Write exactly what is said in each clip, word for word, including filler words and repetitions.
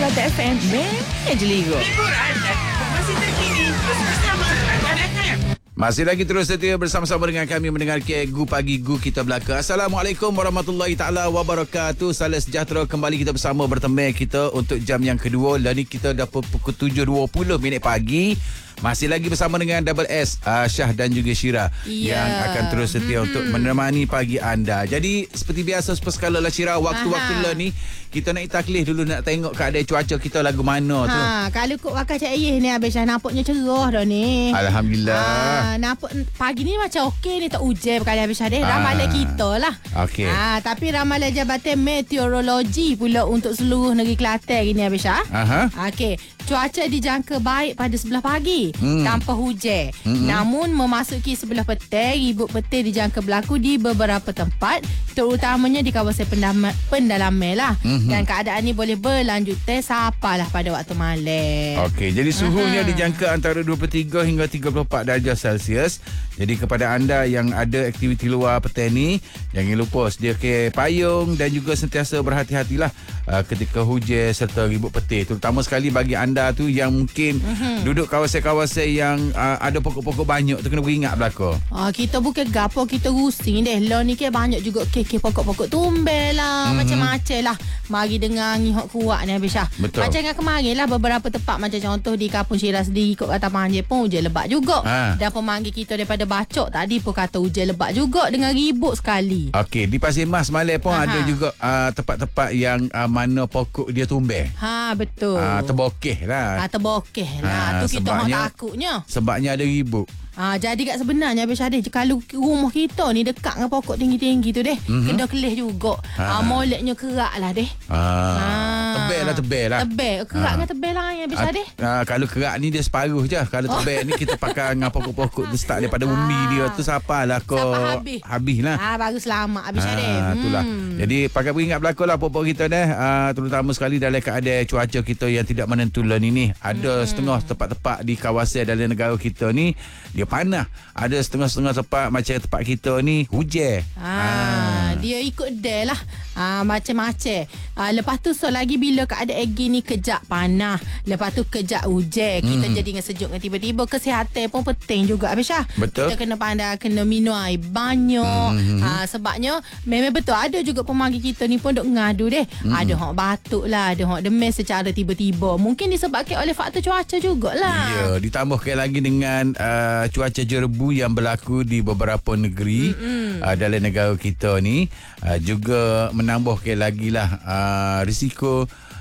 Melata F M, Menjeligo. Hiburan dan informasi terkini bersama Melata F M. Masih lagi terus setia bersama-sama dengan kami mendengar Gu Pagi Gu Kita Belaka. Assalamualaikum warahmatullahi taala wabarakatuh. Salam sejahtera, kembali kita bersama bertemu kita untuk jam yang kedua. Dan ni kita dah pukul tujuh dua puluh minit pagi. Masih lagi bersama dengan Double S, uh, Syah dan juga Syira, yeah. yang akan terus setia hmm. untuk menemani pagi anda. Jadi seperti biasa seperti lah Syira, waktu-waktu lah ni kita nak taklih dulu, nak tengok keadaan cuaca kita lagu mana tu. Ha, kalau kok wakar Cik Ayih ni habis Syah nampaknya cerah dah ni. Alhamdulillah. Ha, nampak pagi ni macam okey ni, tak hujan berkali habis Syah deh. Ramalan kita lah. Okey. Ha, tapi ramalan Jabatan Meteorologi pula untuk seluruh negeri Kelantan gini habis Syah. Aha. Okey, cuaca dijangka baik pada sebelah pagi hmm. tanpa hujan. Hmm. Namun memasuki sebelah petang, ribut petir dijangka berlaku di beberapa tempat, terutamanya di kawasan pendalaman, pendalaman lah. Hmm. Dan keadaan ni boleh berlanjut teh sampailah pada waktu malam. Okey, jadi suhunya Aha. dijangka antara dua puluh tiga hingga tiga puluh empat darjah Celsius. Jadi kepada anda yang ada aktiviti luar petang ni, jangan lupa sediakan payung dan juga sentiasa berhati-hatilah uh, ketika hujan serta ribut petir. Terutama sekali bagi anda tu yang mungkin uh-huh. duduk kawasan-kawasan yang uh, ada pokok-pokok banyak tu, kena beringat belaka. Ah, kita bukan gapo, kita rusing deh. Lah ni ke banyak juga kek pokok-pokok tumbel lah, uh-huh. macam-macam lah. Mari dengar ngihok kuat ni habis Syah. Betul. Macam dengan kemarin lah beberapa tempat, macam contoh di Kampung Syirah sendiri kot kata Panjang pun hujan lebat juga. Ha. Dan pemanggil kita daripada Bacok tadi pun kata hujan lebat juga dengan ribut sekali. Okey, di Pasir Mas Malay pun Aha. ada juga uh, tempat-tempat yang uh, mana pokok dia tumbel. Ha, betul. Ah, uh, terbokeh lah. Ha, terbokeh lah. Ha, tu kita orang takutnya. Sebabnya ada ribut. Ah, jadi kat sebenarnya Abang Syadeh, kalau rumah kita ni dekat dengan pokok tinggi-tinggi tu deh, mm-hmm. kena kelih juga. Ah, moleknya kerak lah deh. Ah, ah. Tebel lah, tebel lah. Tebel, kerak ah. dengan tebel lah yang Abang Syadeh. Ah, kalau kerak ni dia separuh je. Kalau tebel oh. ni kita pakai dengan pokok-pokok tu start daripada bumi ah. dia tu sapalah kau habis. Habis lah. Ah, baru selamat Abang Syadeh. Ah, itulah. Hmm. Jadi pakai beringat berlaku lah pokok kita deh. Ah, terutama sekali dalam keadaan cuaca kita yang tidak menentu lah ni ni. Ada hmm. setengah tempat-tempat di kawasan dalam negara kita ni dia panas. Ada setengah-setengah tempat macam tempat kita ni hujan. Ah, ah. Dia ikut dia lah. Ah, macam-macam. Ah, lepas tu so lagi bila keadaan gini kejap panas, lepas tu kejap hujan, kita hmm. jadi dengan sejuk dengan tiba-tiba, kesihatan pun penting juga Abang Syah. Betul. Kita kena pandai kena minum air banyak. Hmm. Ah, sebabnya memang betul ada juga pemanggil kita ni pun duk ngadu deh. Hmm. Ada hok batuk lah, ada hok demam secara tiba-tiba. Mungkin disebabkan oleh faktor cuaca jugalah. Ya, ditambahkan lagi dengan uh, cuaca jerebu yang berlaku di beberapa negeri uh, dalam negara kita ni, uh, juga menambahkan lagi lah uh, risiko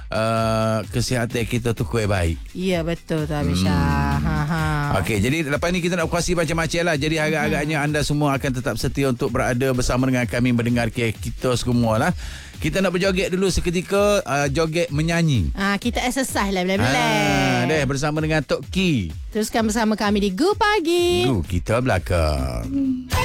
uh, kesihatan kita tu kurang baik. Ya, betul tu Abisha. Hmm. Ha, ha. Okey, jadi lepas ni kita nak berkongsi macam-macam lah. Jadi harap-harapnya anda semua akan tetap setia untuk berada bersama dengan kami mendengar kita semua lah. Kita nak berjoget dulu seketika, uh, joget menyanyi. Ah, kita exercise lah bila-bila. Ah, deh bersama dengan Tok Ki. Teruskan bersama kami di Gu Pagi. Gu Kita Belaka.